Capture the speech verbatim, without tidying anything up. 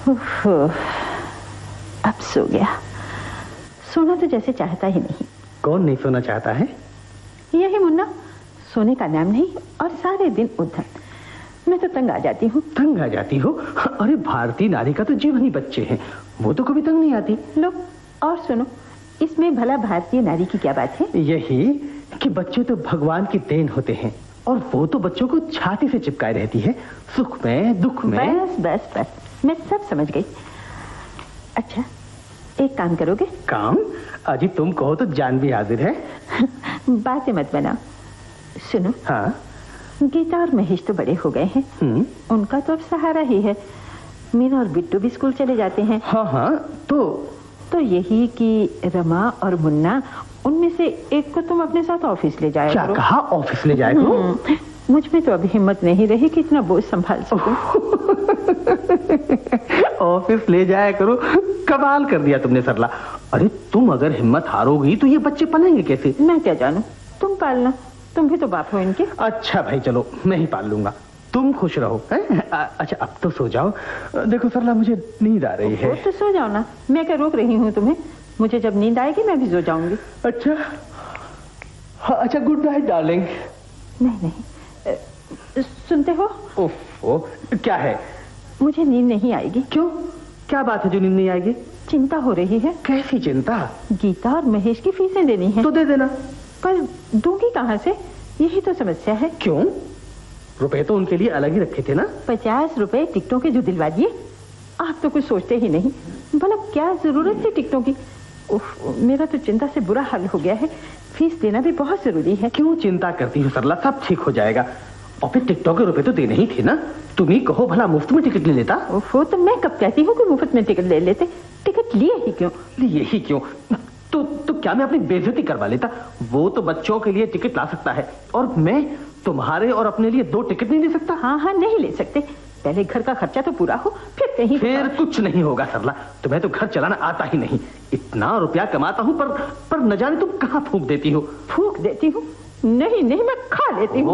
उफ, अब सो गया। सोना तो जैसे चाहता ही नहीं। कौन नहीं सोना चाहता है? यही मुन्ना, सोने का नाम नहीं और सारे दिन उधर। मैं तो तंग आ जाती हूँ। तंग आ जाती हो? अरे भारतीय नारी का तो जीवन ही बच्चे हैं, वो तो कभी तंग नहीं आती। लो और सुनो, इसमें भला भारतीय नारी की क्या बात है? यही कि बच्चे तो भगवान की देन होते हैं और वो तो बच्चों को छाती से चिपकाए रहती है, सुख में दुख में। बस बस बस, मैं सब समझ गई। अच्छा, एक काम करोगे? काम? अजी तुम कहो तो जान भी हाजिर है। बातें मत बनाओ। सुनो, हाँ? गीता और महेश तो बड़े हो गए हैं, उनका तो अब सहारा ही है। मीना और बिट्टू भी स्कूल चले जाते हैं। हाँ हाँ, तो तो यही कि रमा और मुन्ना, उनमें से एक को तुम अपने साथ ऑफिस ले जाया क्या करो। कहा? ऑफिस ले जाया करो? मुझ में तो अभी हिम्मत नहीं रही कि इतना बोझ संभाल सकूं। ऑफिस ले जाया करो? कमाल कर दिया तुमने सरला। अरे तुम अगर हिम्मत हारोगी तो ये बच्चे पलेंगे कैसे? मैं क्या जानूं, तुम पालना, तुम भी तो बाप हो इनके। अच्छा भाई चलो, मैं ही पाल लूंगा, तुम खुश रहो। है? अच्छा अब तो सो जाओ। देखो सरला, मुझे नींद आ रही है। तो सो जाओ ना, मैं क्या रोक रही हूँ तुम्हें? मुझे जब नींद आएगी मैं भी सो जाऊंगी। अच्छा हाँ, अच्छा गुड नाइट डार्लिंग। नहीं नहीं, सुनते हो? ओफ, ओ, क्या है? मुझे नींद नहीं आएगी। क्यों? क्या बात है जो नींद नहीं आएगी? चिंता हो रही है। कैसी चिंता? गीता और महेश की फीसें देनी है। तो दे देना। पर दूंगी कहाँ से, यही तो समस्या है। क्यों? रुपए तो उनके लिए अलग ही रखे थे ना। पचास रुपए टिकटों के जो दिलवा दिए। आप तो कुछ सोचते ही नहीं। भला क्या जरूरत थी टिकटों की? उफ, मेरा तो चिंता से बुरा हाल हो गया है। फीस देना भी बहुत जरूरी है। क्यों चिंता करती हो सरला, सब ठीक हो जाएगा। और फिर टिकटॉक के रुपए तो देने ही थे ना। तुम ही कहो भला मुफ्त में टिकट ले लेता। ओहो, तो मैं कब कहती हूँ कि मुफ्त में टिकट ले लेते? टिकट लिए ही क्यों? लिए ही क्यों? तो तो क्या मैं अपनी बेइज्जती करवा लेता? वो तो बच्चों के लिए टिकट ला सकता है और मैं तुम्हारे और अपने लिए दो टिकट नहीं ले सकता? हाँ हाँ, नहीं ले सकते। पहले घर का खर्चा तो पूरा हो, फिर कहीं। फिर कुछ नहीं होगा सरला, तुम्हें तो घर चलाना आता ही नहीं। इतना रुपया कमाता हूँ पर पर न जाने तुम कहाँ फूंक देती हो। फूंक देती हूँ? नहीं नहीं, मैं खा लेती हूँ।